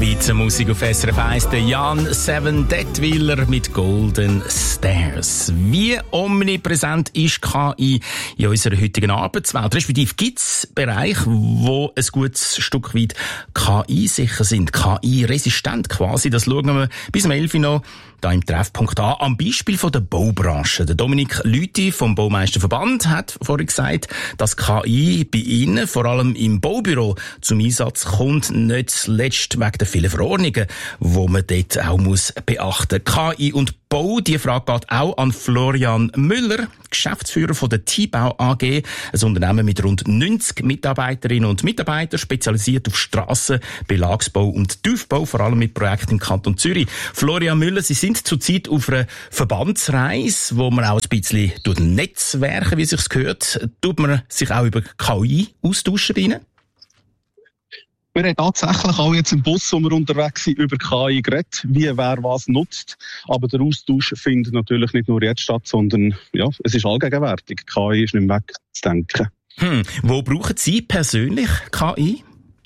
Schweizer Musik auf SRF 1, der Jan Seven Detwiller mit Golden Stairs. Wie omnipräsent ist KI in unserer heutigen Arbeitswelt? Respektive gibt es Bereiche, wo ein gutes Stück weit KI-sicher sind, KI-resistent quasi? Das schauen wir bis um 11 Uhr noch da im Treffpunkt an. Am Beispiel von der Baubranche. Der Dominik Lüthi vom Baumeisterverband hat vorhin gesagt, dass KI bei Ihnen, vor allem im Baubüro, zum Einsatz kommt, nicht zuletzt wegen der vielen Verordnungen, die man dort auch beachten muss. KI und Bau, die Frage geht auch an Florian Müller, Geschäftsführer von der T-Bau AG, ein Unternehmen mit rund 90 Mitarbeiterinnen und Mitarbeitern, spezialisiert auf Strassen, Belagsbau und Tiefbau, vor allem mit Projekten im Kanton Zürich. Florian Müller, Sie sind zurzeit auf einer Verbandsreise, wo man auch ein bisschen durch Netzwerke, wie es sich gehört, tut man sich auch über KI austauschen bei Ihnen? Wir haben tatsächlich auch jetzt im Bus, wo wir unterwegs sind, über KI geredet, wie wer was nutzt. Aber der Austausch findet natürlich nicht nur jetzt statt, sondern ja, es ist allgegenwärtig. KI ist nicht mehr wegzudenken. Wo brauchen Sie persönlich KI?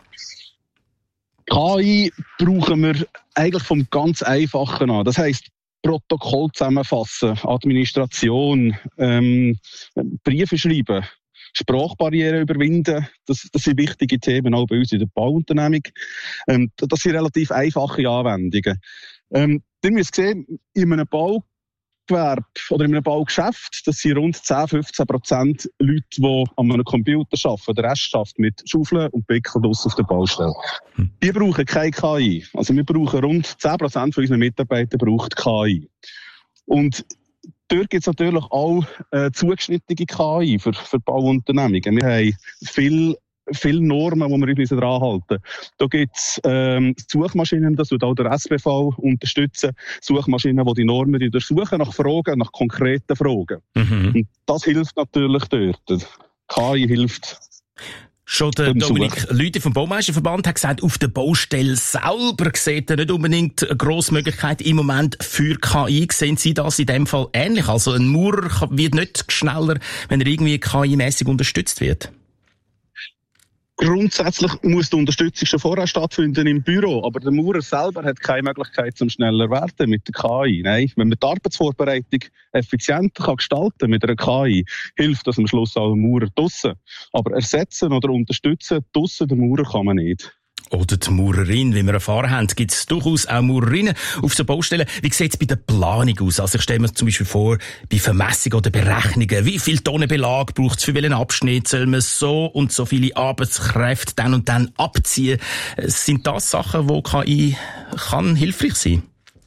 KI brauchen wir eigentlich vom ganz Einfachen an. Das heisst, Protokoll zusammenfassen, Administration, Briefe schreiben, Sprachbarrieren überwinden, das sind wichtige Themen auch bei uns in der Bauunternehmung. Das sind relativ einfache Anwendungen. Ihr müsst sehen, in einem Baugewerbe oder in einem Baugeschäft, das sind rund 10-15% Leute, die an einem Computer arbeiten. Der Rest arbeitet mit Schaufeln und Pickeln auf der Baustelle. Die brauchen keine KI. Also wir brauchen rund 10% von unseren Mitarbeitern braucht KI. Und dort gibt es natürlich auch zugeschnittene KI für Bauunternehmungen. Wir haben viele Normen, die wir uns daran halten. Da gibt es Suchmaschinen, das wird auch der SBV unterstützen. Suchmaschinen, die die Normen durchsuchen nach Fragen, nach konkreten Fragen. Und das hilft natürlich dort. KI hilft. Schon der Dominik Lüthi vom Baumeisterverband hat gesagt, auf der Baustelle selber sieht er nicht unbedingt eine grosse Möglichkeit im Moment für KI. Sehen Sie das in dem Fall ähnlich? Also ein Maurer wird nicht schneller, wenn er irgendwie KI-mässig unterstützt wird? Grundsätzlich muss die Unterstützung schon vorher stattfinden im Büro, aber der Maurer selber hat keine Möglichkeit zum schneller werden mit der KI. Nein, wenn man die Arbeitsvorbereitung effizienter gestalten kann mit einer KI, hilft das am Schluss auch dem Maurer draussen. Aber ersetzen oder unterstützen draussen den Maurer kann man nicht. Oder die Maurerin, wie wir erfahren haben, gibt es durchaus auch Maurerinnen auf so Baustellen. Wie sieht es bei der Planung aus? Also ich stelle mir zum Beispiel vor, bei Vermessungen oder Berechnungen, wie viel Tonnen Belag braucht es für welchen Abschnitt? Soll man so und so viele Arbeitskräfte dann und dann abziehen? Sind das Sachen, wo KI kann hilfreich sein?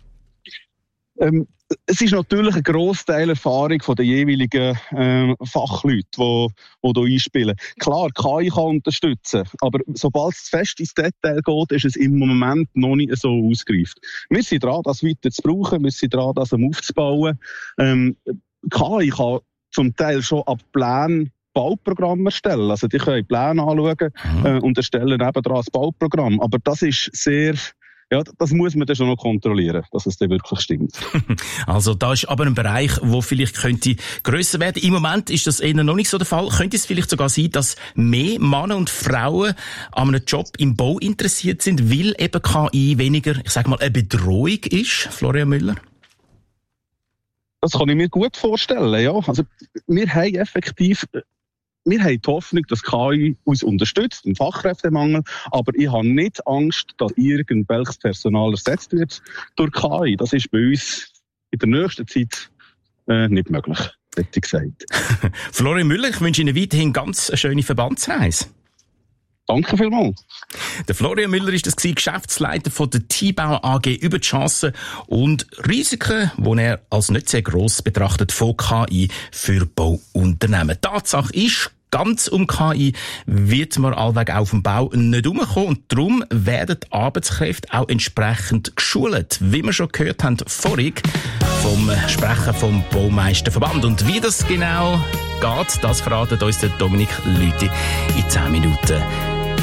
Es ist natürlich ein Grossteil Erfahrung von den jeweiligen Fachleuten, die hier einspielen. Klar, KI kann unterstützen, aber sobald es fest ins Detail geht, ist es im Moment noch nicht so ausgereift. Wir sind dran, das weiter zu brauchen, wir sind dran, das aufzubauen. KI kann zum Teil schon ab Plänen Bauprogramme erstellen. Also die können Pläne anschauen und erstellen nebendran ein Bauprogramm. Aber das ist sehr... Ja, das muss man dann schon noch kontrollieren, dass es dann wirklich stimmt. Also da ist aber ein Bereich, wo vielleicht könnte grösser werden. Im Moment ist das eher noch nicht so der Fall. Könnte es vielleicht sogar sein, dass mehr Männer und Frauen an einem Job im Bau interessiert sind, weil eben KI weniger, ich sage mal, eine Bedrohung ist? Florian Müller? Das kann ich mir gut vorstellen, ja. Also wir haben die Hoffnung, dass KI uns unterstützt, im Fachkräftemangel, aber ich habe nicht Angst, dass irgendwelches Personal ersetzt wird durch KI. Das ist bei uns in der nächsten Zeit nicht möglich, hätte ich gesagt. Florian Müller, ich wünsche Ihnen weiterhin ganz eine schöne Verbandsreise. Danke vielmals. Der Florian Müller ist das Geschäftsleiter von der T-Bau AG über die Chancen und Risiken, die er als nicht sehr gross betrachtet, von KI für Bauunternehmen. Tatsache ist, ganz um KI wird man allweg auf dem Bau nicht herumkommen und darum werden die Arbeitskräfte auch entsprechend geschult, wie wir schon gehört haben vorhin vom Sprecher vom Baumeisterverband. Und wie das genau geht, das verratet uns der Dominik Lüthi in 10 Minuten.